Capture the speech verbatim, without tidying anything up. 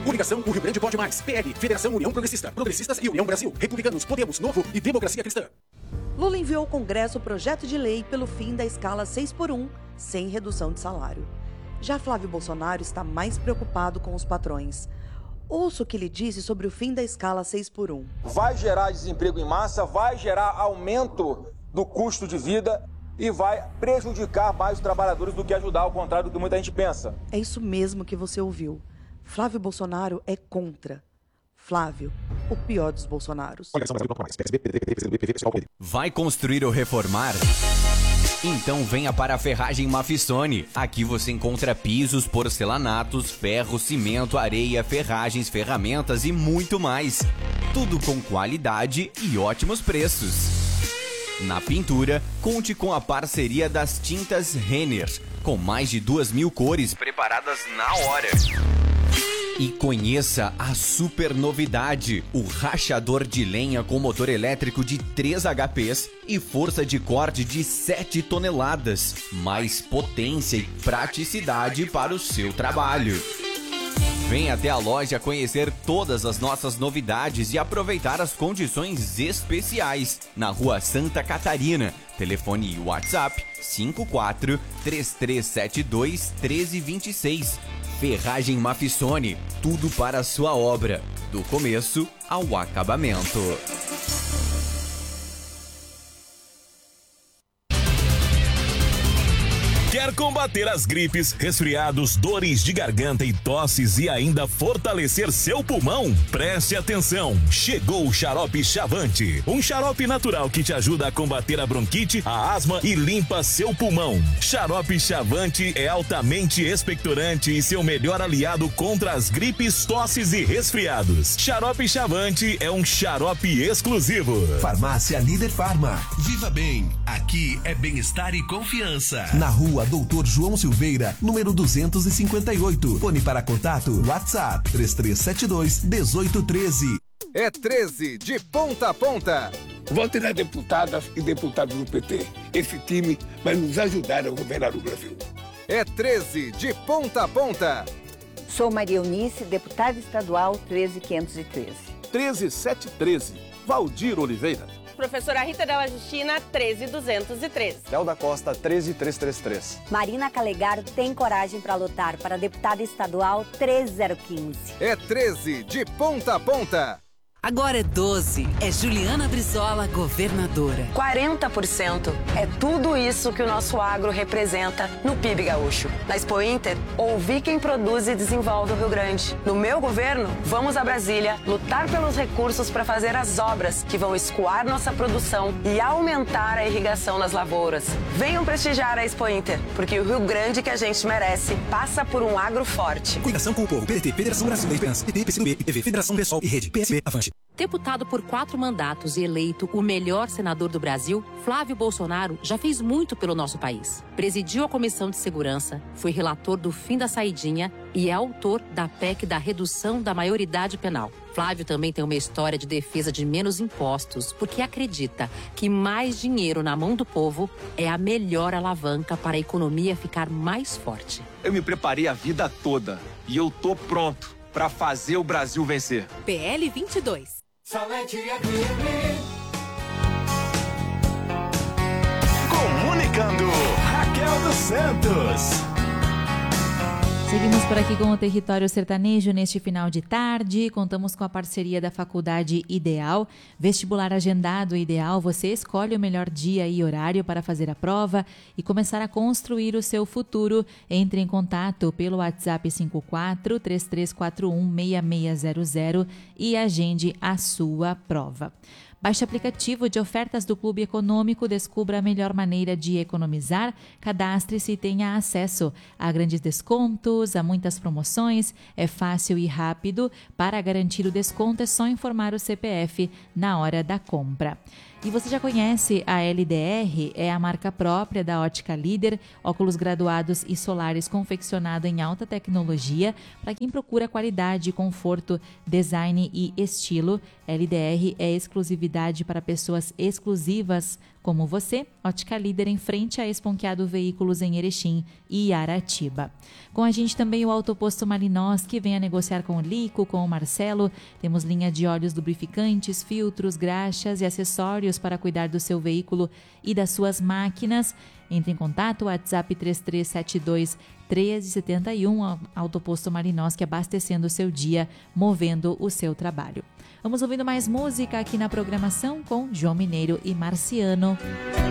Coligação O Rio Grande Pode Mais. P L, Federação União Progressista. Progressistas e União Brasil. Republicanos, Podemos, Novo e Democracia Cristã. Lula enviou ao Congresso o projeto de lei pelo fim da escala seis por um, sem redução de salário. Já Flávio Bolsonaro está mais preocupado com os patrões. Ouça o que ele disse sobre o fim da escala seis por um. Vai gerar desemprego em massa, vai gerar aumento do custo de vida e vai prejudicar mais os trabalhadores do que ajudar, ao contrário do que muita gente pensa. É isso mesmo que você ouviu. Flávio Bolsonaro é contra. Flávio, o pior dos Bolsonaros. Vai construir ou reformar? Então venha para a Ferragem Mafissone. Aqui você encontra pisos, porcelanatos, ferro, cimento, areia, ferragens, ferramentas e muito mais. Tudo com qualidade e ótimos preços. Na pintura, conte com a parceria das tintas Renner, com mais de duas mil cores preparadas na hora. E conheça a super novidade, o rachador de lenha com motor elétrico de três H Pês e força de corte de sete toneladas, mais potência e praticidade para o seu trabalho. Venha até a loja conhecer todas as nossas novidades e aproveitar as condições especiais na Rua Santa Catarina. Telefone e WhatsApp cinco quatro, três três sete dois, um três dois seis. Ferragem Mafissone, tudo para a sua obra, do começo ao acabamento. Quer combater as gripes, resfriados, dores de garganta e tosses e ainda fortalecer seu pulmão? Preste atenção! Chegou o Xarope Chavante, um xarope natural que te ajuda a combater a bronquite, a asma e limpa seu pulmão. Xarope Chavante é altamente expectorante e seu melhor aliado contra as gripes, tosses e resfriados. Xarope Chavante é um xarope exclusivo. Farmácia Líder Farma. Viva bem, aqui é bem-estar e confiança. Na rua Doutor João Silveira, número duzentos e cinquenta e oito. Fone para contato, WhatsApp três três sete dois, um oito um três. É treze de ponta a ponta. Vote nas deputadas e deputados do P T. Esse time vai nos ajudar a governar o Brasil. É treze de ponta a ponta. Sou Maria Eunice, deputada estadual treze mil quinhentos e treze. treze mil setecentos e treze. Valdir Oliveira. Professora Rita Della Justina, treze mil duzentos e treze. Léo da Costa, treze mil trezentos e trinta e três. Marina Calegaro tem coragem para lutar para deputada estadual treze mil quinze. É treze de ponta a ponta. Agora é doze. É Juliana Brizola, governadora. quarenta por cento. É tudo isso que o nosso agro representa no P I B gaúcho. Na Expo Inter, ouvi quem produz e desenvolve o Rio Grande. No meu governo, vamos a Brasília lutar pelos recursos para fazer as obras que vão escoar nossa produção e aumentar a irrigação nas lavouras. Venham prestigiar a Expo Inter, porque o Rio Grande que a gente merece passa por um agro forte. Coligação com o povo. P D T, Federação Brasil da Esperança, P T, P C do B, I T V, Federação Pessoal e Rede, P S B, Avante. Deputado por quatro mandatos e eleito o melhor senador do Brasil, Flávio Bolsonaro já fez muito pelo nosso país. Presidiu a Comissão de Segurança, foi relator do fim da saidinha e é autor da P E C da redução da maioridade penal. Flávio também tem uma história de defesa de menos impostos, porque acredita que mais dinheiro na mão do povo é a melhor alavanca para a economia ficar mais forte. Eu me preparei a vida toda e eu tô pronto para fazer o Brasil vencer. P L vinte e dois. Salete F M. Comunicando, Raquel dos Santos. Seguimos por aqui com o Território Sertanejo neste final de tarde. Contamos com a parceria da Faculdade Ideal. Vestibular agendado Ideal. Você escolhe o melhor dia e horário para fazer a prova e começar a construir o seu futuro. Entre em contato pelo WhatsApp cinco quatro, três três quatro um, seis seis zero zero e agende a sua prova. Baixe o aplicativo de ofertas do Clube Econômico, descubra a melhor maneira de economizar, cadastre-se e tenha acesso a grandes descontos, a muitas promoções, é fácil e rápido. Para garantir o desconto é só informar o C P F na hora da compra. E você já conhece a L D R, é a marca própria da Ótica Líder, óculos graduados e solares confeccionado em alta tecnologia para quem procura qualidade, conforto, design e estilo. L D R é exclusividade para pessoas exclusivas como você, Ótica Líder em frente a Esponqueado Veículos em Erechim e Aratiba. Com a gente também o Autoposto Malinós, que vem a negociar com o Lico, com o Marcelo. Temos linha de óleos lubrificantes, filtros, graxas e acessórios para cuidar do seu veículo e das suas máquinas. Entre em contato, WhatsApp três três sete dois, um três sete um, Autoposto Malinós, que abastecendo o seu dia, movendo o seu trabalho. Vamos ouvindo mais música aqui na programação com João Mineiro e Marciano.